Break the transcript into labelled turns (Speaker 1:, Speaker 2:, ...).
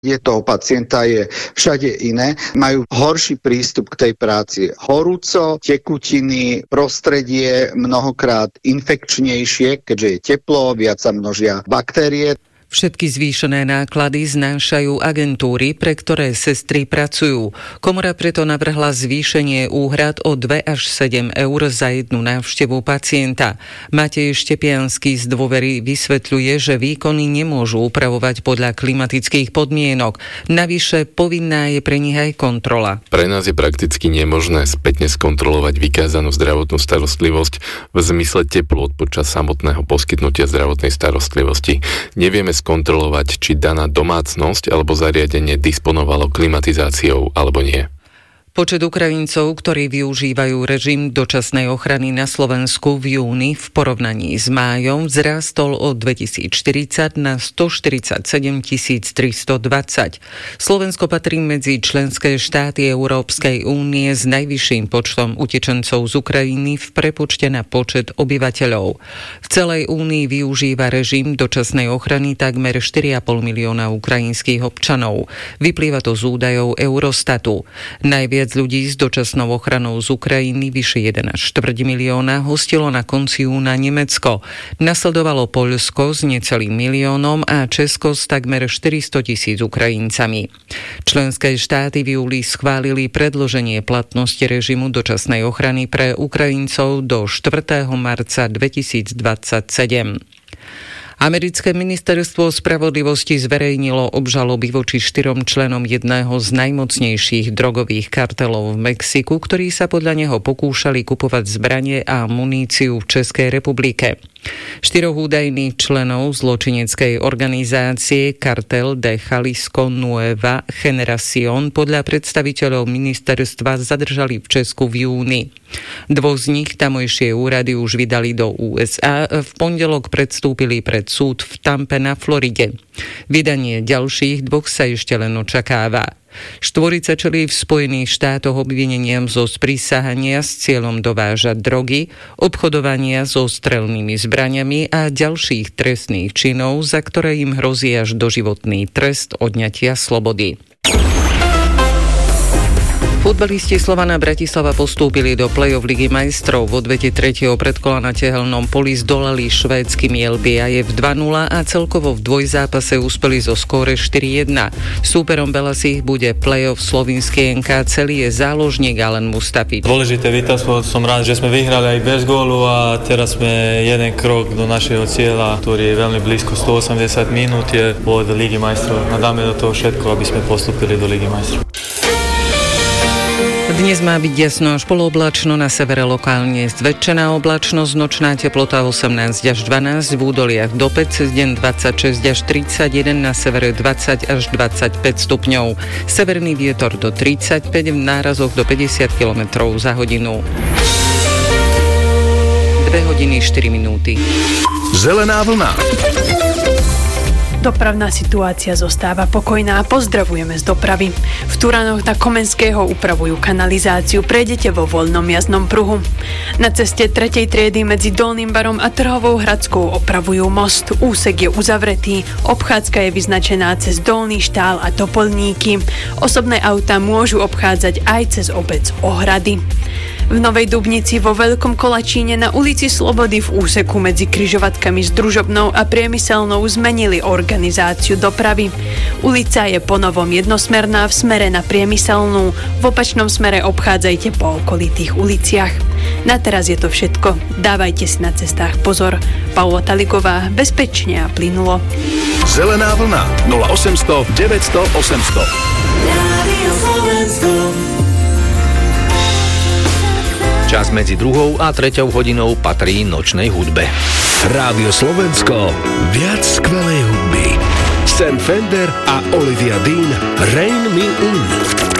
Speaker 1: toho pacienta je všade iné, majú horší prístup k tej práci. Horúco, tekutiny, prostredie mnohokrát infekčnejšie, keďže je teplo, viac sa množia baktérie.
Speaker 2: Všetky zvýšené náklady znášajú agentúry, pre ktoré sestry pracujú. Komora preto navrhla zvýšenie úhrad o 2 až 7 eur za jednu návštevu pacienta. Matej Štepiansky z Dôvery vysvetľuje, že výkony nemôžu upravovať podľa klimatických podmienok. Navyše povinná je pre nich aj kontrola.
Speaker 3: Pre nás je prakticky nemožné spätne skontrolovať vykázanú zdravotnú starostlivosť v zmysle teplôt počas samotného poskytnutia zdravotnej starostlivosti. Nevieme skontrolovať, či daná domácnosť alebo zariadenie disponovalo klimatizáciou alebo nie.
Speaker 2: Počet Ukrajincov, ktorí využívajú režim dočasnej ochrany na Slovensku v júni v porovnaní s májom vzrástol o 2040 na 147 320. Slovensko patrí medzi členské štáty Európskej únie s najvyšším počtom utečencov z Ukrajiny v prepočte na počet obyvateľov. V celej únii využíva režim dočasnej ochrany takmer 4,5 milióna ukrajinských občanov. Vyplýva to z údajov Eurostatu. Najviac ľudí s dočasnou ochranou z Ukrajiny, vyše 1,4 milióna, hostilo na konci júna Nemecko. Nasledovalo Poľsko s necelým miliónom a Česko s takmer 400 000 Ukrajincami. Členské štáty v júli schválili predĺženie platnosti režimu dočasnej ochrany pre Ukrajincov do 4. marca 2027. Americké ministerstvo spravodlivosti zverejnilo obžaloby voči 4 členom jedného z najmocnejších drogových kartelov v Mexiku, ktorí sa podľa neho pokúšali kupovať zbranie a muníciu v Českej republike. 4 údajných členov zločineckej organizácie Cartel de Jalisco Nueva Generación podľa predstaviteľov ministerstva zadržali v Česku v júni. 2 z nich tamojšie úrady už vydali do USA, v pondelok predstúpili pred súd v Tampe na Floride. Vydanie ďalších 2 sa ešte len očakáva. 4 čelí v Spojených štátoch obvineniam zo sprísahania s cieľom dovážať drogy, obchodovania so strelnými zbraňami a ďalších trestných činov, za ktoré im hrozí až doživotný trest odňatia slobody. Futbalisti Slovana Bratislava postúpili do play-off Ligy majstrov. V odvete 3. predkola na tehelnom poli zdolali švédsky Mjällby 2-0 a celkovo v dvojzápase uspeli zo skóre 4-1. Súperom Belasich bude play-off slovinský NK celý je záložník Alen Mustafič.
Speaker 4: Dôležité víťazstvo, som rád, že sme vyhrali aj bez gólu a teraz sme jeden krok do našeho cieľa, ktorý je veľmi blízko, 180 minút je od Ligy majstrov. Nadáme do toho všetko, aby sme postúpili do Ligy majstrov.
Speaker 2: Dnes má byť jasno až polooblačno, na severe lokálne zväčšená oblačnosť, nočná teplota 18 až 12, v údoliach do 5, cez deň 26 až 31, na severe 20 až 25 stupňov. Severný vietor do 35, v nárazoch do 50 km za hodinu. 2 hodiny 4 minúty.
Speaker 5: Zelená vlna.
Speaker 6: Dopravná situácia zostáva pokojná. Pozdravujeme z dopravy. V Turanoch na Komenského upravujú kanalizáciu. Prejdete vo voľnom jazdnom pruhu. Na ceste 3. triedy medzi Dolným Barom a Trhovou Hradskou opravujú most. Úsek je uzavretý. Obchádzka je vyznačená cez Dolný Štál a Topolníky. Osobné autá môžu obchádzať aj cez obec Ohrady. V Novej Dubnici vo Veľkom Kolačíne na ulici Slobody v úseku medzi križovatkami s Družobnou a Priemyselnou zmenili organizáciu dopravy. Ulica je ponovom jednosmerná v smere na Priemyselnú. V opačnom smere obchádzajte po okolitých uliciach. Na teraz je to všetko. Dávajte si na cestách pozor. Paula Taliková, bezpečne a plynulo.
Speaker 5: Zelená vlna 0800 900 800.
Speaker 7: Rádio Slovensko.
Speaker 8: Čas medzi 2. a 3. hodinou patrí nočnej hudbe.
Speaker 5: Rádio Slovensko. Viac skvelej hudby. Sam Fender a Olivia Dean, Rain Me In.